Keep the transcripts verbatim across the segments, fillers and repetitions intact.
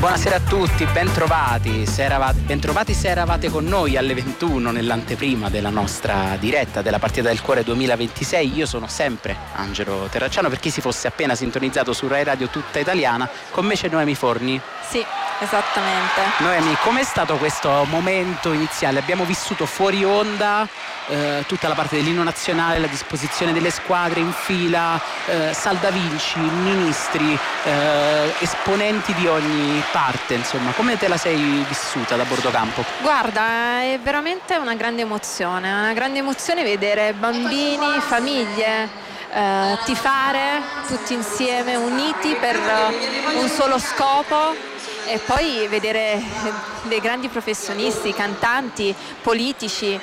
Buonasera a tutti, bentrovati se eravate, bentrovati se eravate con noi alle ventuno nell'anteprima della nostra diretta della partita del cuore duemilaventisei. Io sono sempre Angelo Terracciano, per chi si fosse appena sintonizzato su Rai Radio Tutta Italiana. Con me c'è Noemi Forni. Sì, esattamente. Noemi, com'è stato questo momento iniziale? Abbiamo vissuto fuori onda eh, tutta la parte dell'inno nazionale, la disposizione delle squadre in fila, eh, saldavinci, ministri, eh, esponenti di ogni parte, insomma. Come te la sei vissuta da bordo campo? Guarda, è veramente una grande emozione, una grande emozione vedere bambini, famiglie eh, tifare tutti insieme, uniti per un solo scopo, e poi vedere dei grandi professionisti, cantanti, politici.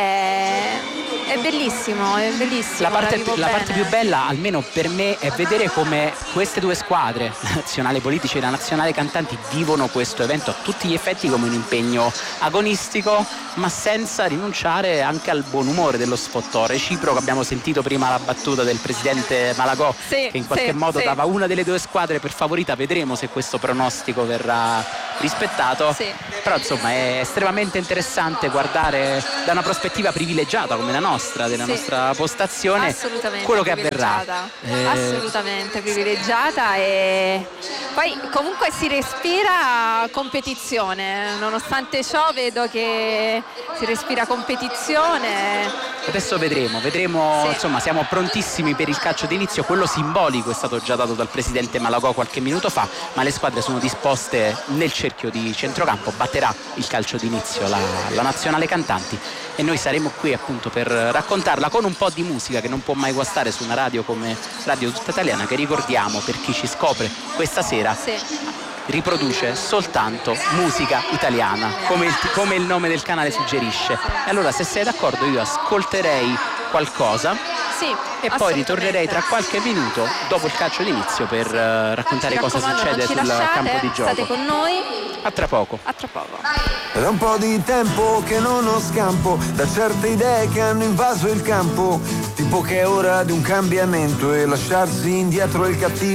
È, è bellissimo, è bellissimo. La parte, la la parte più bella, almeno per me, è vedere come queste due squadre, la nazionale politici e la nazionale cantanti, vivono questo evento a tutti gli effetti come un impegno agonistico, ma senza rinunciare anche al buon umore dello sfottò reciproco. Abbiamo sentito prima la battuta del presidente Malagò, sì, che in qualche sì, modo sì. dava una delle due squadre per favorita. Vedremo se questo pronostico verrà rispettato, sì. Però insomma è estremamente interessante guardare da una prospettiva privilegiata come la nostra, della sì. nostra postazione, quello che avverrà. Eh... Assolutamente privilegiata, e poi comunque si respira competizione, nonostante ciò vedo che si respira competizione. Adesso vedremo, vedremo sì. Insomma, siamo prontissimi per il calcio d'inizio. Quello simbolico è stato già dato dal presidente Malagò qualche minuto fa, ma le squadre sono disposte nel cerchio di centrocampo. Batterà il calcio d'inizio la, la nazionale cantanti, e noi saremo qui appunto per raccontarla con un po' di musica che non può mai guastare su una radio come Radio Tutta Italiana, che ricordiamo, per chi ci scopre questa sera, sì. riproduce soltanto musica italiana, come il, come il nome del canale suggerisce. E allora, se sei d'accordo, io ascolterei qualcosa, sì, e poi ritornerei tra qualche minuto dopo il calcio d'inizio per uh, raccontare cosa succede sul lasciate, campo di gioco. State con noi. A tra poco. A tra poco. È da un po' di tempo che non ho scampo da certe idee che hanno invaso il campo, tipo che è ora di un cambiamento e lasciarsi indietro il cattivo